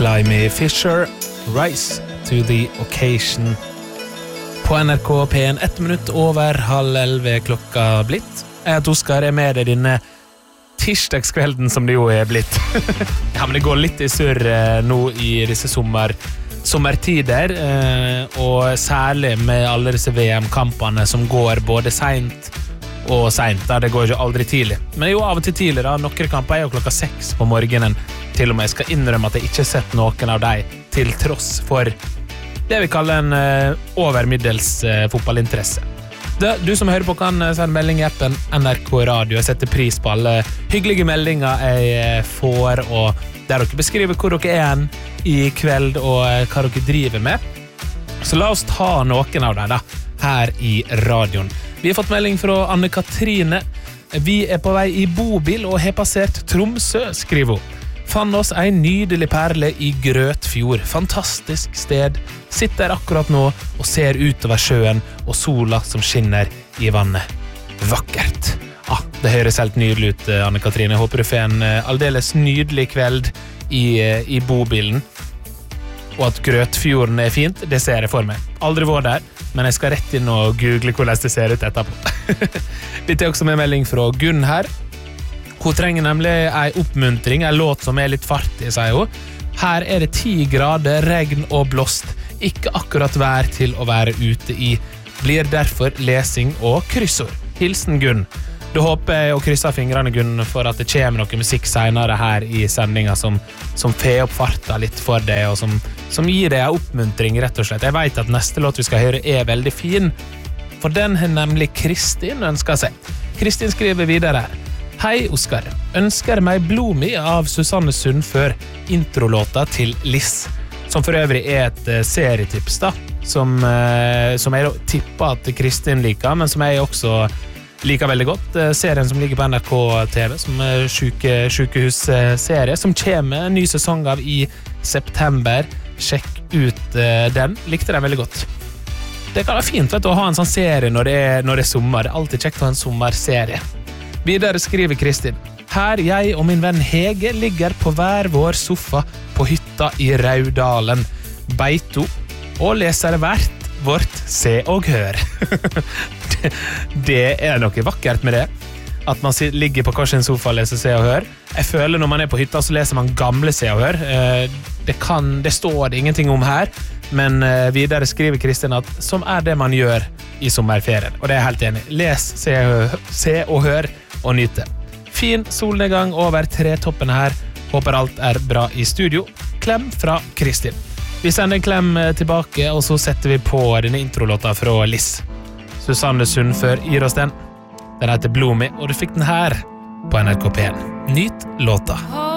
Climby Fisher, Rise to the Occasion. På NRK P1, 1 minutt over 10:30 klokka blitt. Jeg heter Oskar, er med deg denne tirsdagskvelden som det jo er blitt. Ja, men det går litt I surr nå I disse sommertider, og særlig med alle disse VM-kampene som går både sent og sent, da det går jo aldri tidlig. Men jo av og til tidlig da, noen kamper er jo klokka 6 på morgenen. Til og med jeg skal innrømme at jeg ikke har sett noen av dem til tross for det vi kaller en overmiddels fotballinteresse. Du som hører på kan sende melding I appen NRK Radio. Jeg setter pris på alle hyggelige meldinger jeg får, og der dere beskriver hvor dere er I kveld og hva dere driver med. Så la oss ta noen av dem da, her I radioen. Vi har fått melding fra Anne-Katrine. Vi på vei I bobil og har passert Tromsø, skriver hun. Fann oss en nydelig perle I Grøtfjord. Fantastisk sted. Sitter akkurat nå og ser utover sjøen og sola som skinner I vannet. Vakkert. Det høres helt nydelig ut, Anne-Katrine. Jeg håper du får en aldeles nydelig kveld I bobilen. Og at Grøtfjorden fint, det ser jeg for meg. Aldri vært der, men jeg skal rett inn og google hvordan det ser ut etterpå. Dette også med melding fra Gunn her. Hun trenger nemlig en oppmuntring, en låt som litt fartig, sier hun. Her det 10 grader, regn og blåst. Ikke akkurat vær til å være ute I. Blir derfor lesing og kryssord. Hilsen Gunn. Da håper jeg å krysse fingrene, Gunn, for at det kommer noe musikk senere her I sendingen som fer opp farta litt for deg, og som gir deg en oppmuntring, rett og slett. Jeg vet at neste låt vi skal høre veldig fin, for den har nemlig Kristin ønsket seg. Kristin skriver videre her. Hei, Oskar. Ønsker meg Bloomy av Susanne Sundfør, introlåta til Liss, som for øvrig et serietips da, som jeg tipper at Kristin liker, men som jeg også liker veldig godt. Serien som ligger på NRK TV, som sykehusserie, som kommer en ny sesong av I september. Sjekk ut den. Likte den veldig godt. Det kan være fint å ha en sånn serie når det sommer. Det alltid kjekt å ha en sommerserie. Videre skriver Kristin. Her jeg og min venn Hege ligger på hver vår sofa på hytta I Raudalen. Beito og leser hvert vårt Se og Hør. Det noe vakkert med det. At man ligger på hver sin sofa og leser Se og Hør. Jeg føler når man på hytta så leser man gamle Se og Hør. Det står det ingenting om her, men videre skriver Kristin at som det man gjør I sommerferien. Og det jeg helt enig. Les Se og Hør og nyte. Fin solnedgang over tretoppene her. Håper alt bra I studio. Klem fra Kristin. Vi sender en klem tilbake, og så setter vi på denne introlåta fra Liss. Susanne Sundfør gir oss den. Den heter Bloomy, og du fikk den her på NRK P1. Nyt låta.